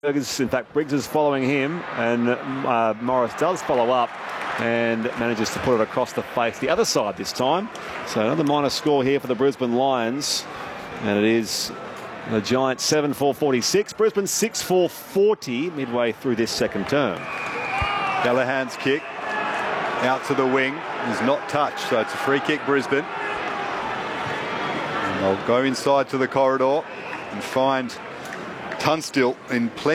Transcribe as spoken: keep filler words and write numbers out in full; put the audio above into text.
In fact, Briggs is following him, and uh, Morris does follow up and manages to put it across the face, the other side this time. So another minor score here for the Brisbane Lions, and it is the Giants seven four forty-six, Brisbane six four forty midway through this second term. Callahan's kick out to the wing is not touched, so it's a free kick, Brisbane. And they'll go inside to the corridor and find Tunstall in plenty.